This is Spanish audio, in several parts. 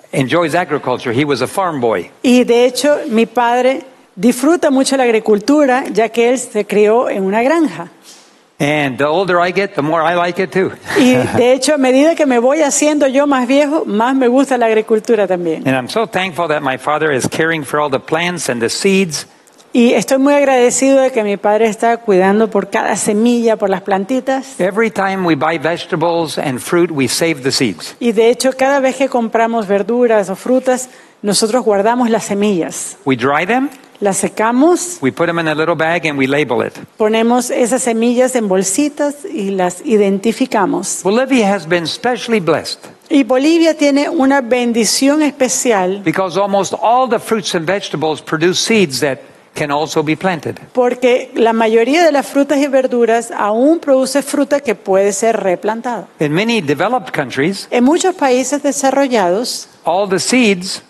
enjoys agriculture. He was a farm boy. Y de hecho, mi padre disfruta mucho la agricultura, ya que él se crió en una granja. And the older I get, the more I like it too. Y de hecho, a medida que me voy haciendo yo más viejo, más me gusta la agricultura también. And I'm so thankful that my father is caring for all the plants and the seeds. Y estoy muy agradecido de que mi padre está cuidando por cada semilla, por las plantitas. Every time we buy vegetables and fruit, we save the seeds. Y de hecho, cada vez que compramos verduras o frutas, nosotros guardamos las semillas. We dry them, Las secamos, we put them in a little bag, and we label it. ponemos esas semillas en bolsitas y las identificamos. Bolivia has been specially blessed Y Bolivia tiene una bendición especial because almost all the fruits and vegetables produce seeds that can also be planted. porque la mayoría de las frutas y verduras aún produce fruta que puede ser replantada. In many developed countries, En muchos países desarrollados, all the seeds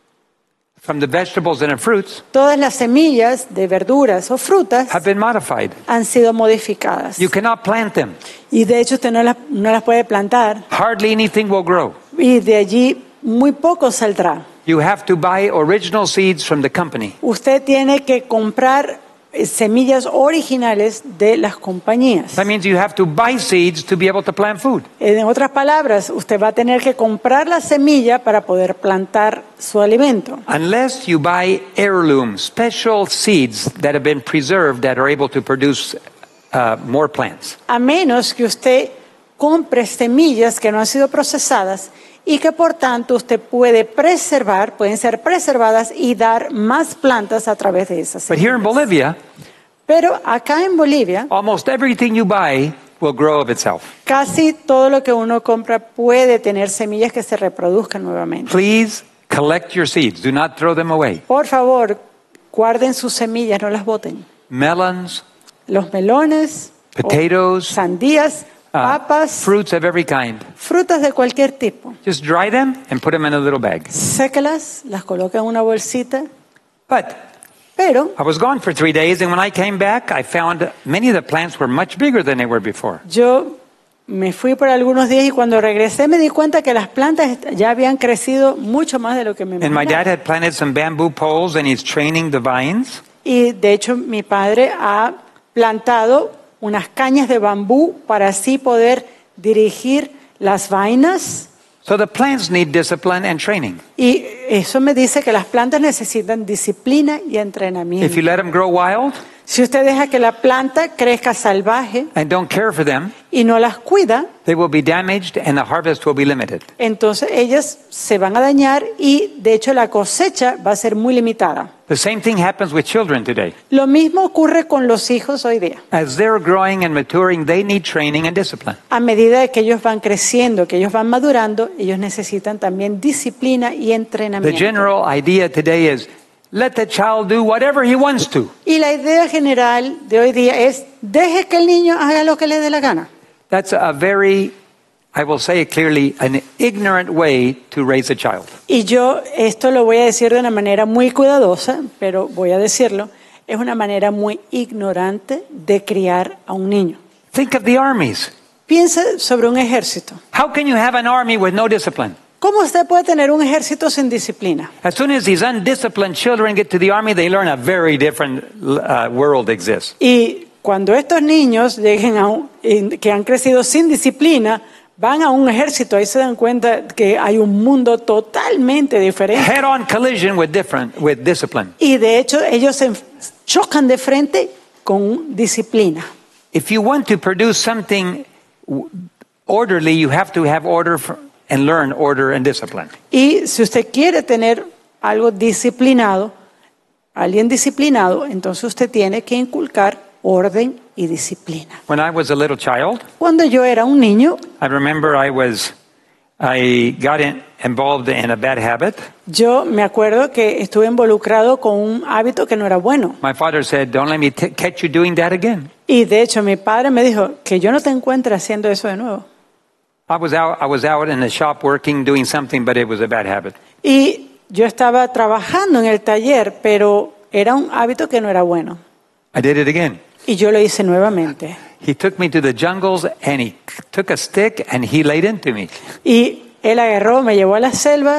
from the vegetables and the fruits todas las semillas de verduras o frutas have been modified. han sido modificadas. You cannot plant them. Y de hecho usted no las puede plantar Hardly anything will grow. y de allí muy poco saldrá. You have to buy original seeds from the company. Usted tiene que comprar semillas originales de las compañías. That means you have to buy seeds to be able to plant food. En otras palabras, usted va a tener que comprar la semilla para poder plantar su alimento. Unless you buy heirloom, special seeds that have been preserved that are able to produce more plants. A menos que usted compre semillas que no han sido procesadas y que por tanto usted puede preservar, pueden ser preservadas y dar más plantas a través de esas But here in semillas. Bolivia, Pero acá en Bolivia, almost everything you buy will grow of itself. casi todo lo que uno compra puede tener semillas que se reproduzcan nuevamente. Please collect your seeds. Do not throw them away. Por favor, guarden sus semillas, no las boten. Melons, Los melones, potatoes, sandías, papas, fruits of every kind. frutas de cualquier tipo. Just dry them and put them in a little bag. Sécalas, las coloca en una bolsita, But pero I was gone for 3 days, and when I came back, I found many of the plants were much bigger than they were before. yo me fui por algunos días y cuando regresé me di cuenta que las plantas ya habían crecido mucho más de lo que me And my dad imaginaba. had planted some bamboo poles, and he's training the vines. Y de hecho mi padre ha plantado unas cañas de bambú para así poder dirigir las vainas. So the plants need discipline and training. Y eso me dice que las plantas necesitan disciplina y entrenamiento. If you let them grow wild Si usted deja que la planta crezca salvaje and don't care for them, y no las cuida, they will be damaged and the harvest will be limited. entonces ellas se van a dañar y de hecho la cosecha va a ser muy limitada. The same thing happens with children today. Lo mismo ocurre con los hijos hoy día. As they're growing and maturing, they need training and discipline. A medida que ellos van creciendo, que ellos van madurando, ellos necesitan también disciplina y The entrenamiento. general idea today is let the child do whatever he wants to. Y la idea general de hoy día es, deje que el niño haga lo que le dé la gana. That's a very, I will say it clearly, an ignorant way to raise a child. Y yo esto lo voy a decir de una manera muy cuidadosa, pero voy a decirlo, es una manera muy ignorante de criar a un niño. Think of the armies. Piensa sobre un ejército. How can you have an army with no discipline? ¿Cómo usted puede tener un ejército sin disciplina? As soon as these undisciplined children get to the army, they learn a very different world exists. Y cuando estos niños lleguen que han crecido sin disciplina, van a un ejército, ahí se dan cuenta que hay un mundo totalmente diferente. Head-on collision with discipline. Y de hecho ellos se chocan de frente con disciplina. If you want to produce something orderly, you have to have order and learn order and discipline. Y si usted quiere tener algo disciplinado, alguien disciplinado, entonces usted tiene que inculcar orden y disciplina. When I was a little child, Cuando yo era un niño, I remember I got involved in a bad habit. yo me acuerdo que estuve involucrado con un hábito que no era bueno. My father said, "Don't let me catch you doing that again." Y de hecho mi padre me dijo que yo no te encuentre haciendo eso de nuevo. I was out in the shop working, doing something, but it was a bad habit. Y yo estaba trabajando en el taller, pero era un hábito que no era bueno. I did it again. Y yo lo hice nuevamente. He took me to the jungles and he took a stick and he laid into me. Y él agarró, me llevó a la selva